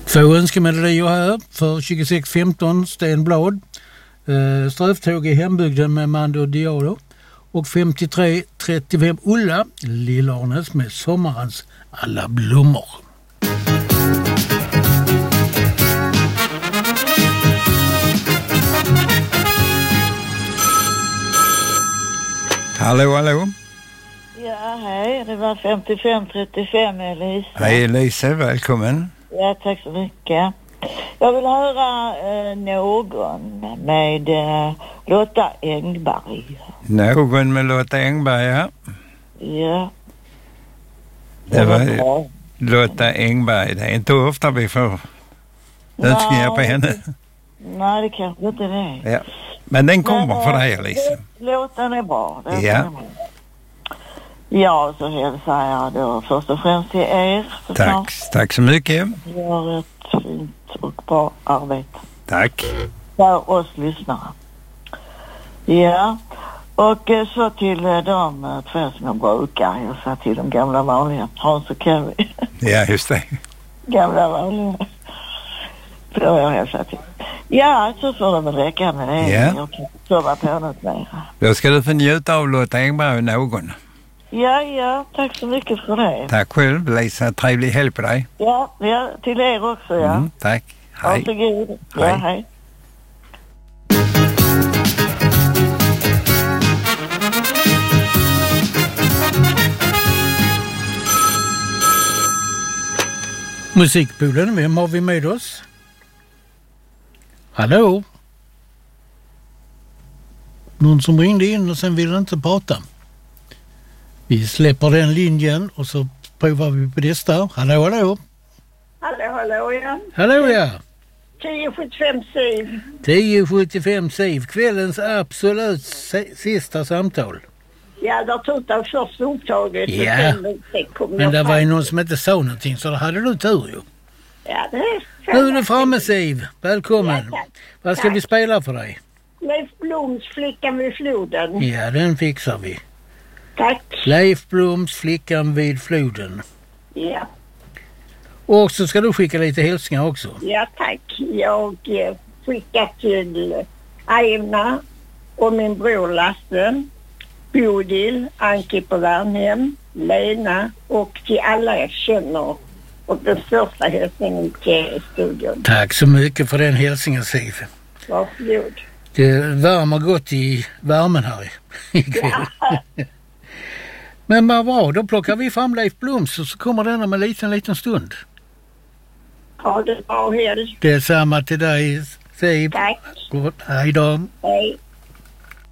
Två önskemelodier här för 2615 Stenblad. Ströftåg i hembygden med Mando Diallo. Och 5335 Ulla Lill-Arnes med Sommarens alla blommor. Hallå, hallå. Ja, hej. Det var 5535 Elise. Hej Elise, välkommen. Ja, tack så mycket. Jag vill höra någon med Lotta Engberg. Någon med Lotta Engberg, ja. Ja. Det var Lotta Engberg. Det är inte ofta vi får önskningar på henne. Nej, det kanske inte det. Ja. Men den kommer för dig, Elise. Låten är bra. Ja. Ja, så hälsar jag då först och främst till er. Tack så mycket. Gör ett fint och bra arbete. Tack. För oss lyssnare. Ja, och så till de två som jag brukar. Jag sa till de gamla vanliga. Hans och Kevin. Ja, just det. Gamla vanliga. Så jag hälsar till. Ja, så får det väl räcka med det. Ja. Jag kan komma på något mer. Då ska du få njuta av Lotta Engberg och någon. Ja, tack så mycket för det. Tack själv, Lisa. Trevlig helg på dig. Ja, till er också, ja. Tack. Hej. Varsågod. Ja, hej. Musikpoolen, vem har vi med oss? Hallå? Någon som ringde in och sen ville inte prata. Vi släpper den linjen och så provar vi på nästa. Hallå? Hallå, ja. Hallå, ja. 1075 Siv. 1075 Siv, kvällens absolut sista samtal. Ja, där tog det först upptaget. Ja, men det var ju någon som inte sa någonting, så då hade du tur ju. Ja, det är... Nu är du framme, Siv. Välkommen. Ja, vad ska vi spela för dig? Leif Bloms Flickan vid floden. Ja, den fixar vi. Tack. Leif Bloms Flickan vid floden. Ja. Och så ska du skicka lite hälsningar också. Ja, tack. Jag skickar till Aina och min bror Lasse, Bodil, Anki på Värnhem, Lena och till alla jag känner. Och den största hälsningen till studion. Tack så mycket för den hälsningen, Siv. Varsågod. Det värmer gott i värmen här ikväll. Ja. Men vad bra, då plockar vi fram Leif Bloms och så kommer den om en liten stund. Ja, det är bra helst. Det är samma till dig, Siv. Tack. Gott, hej då. Hej.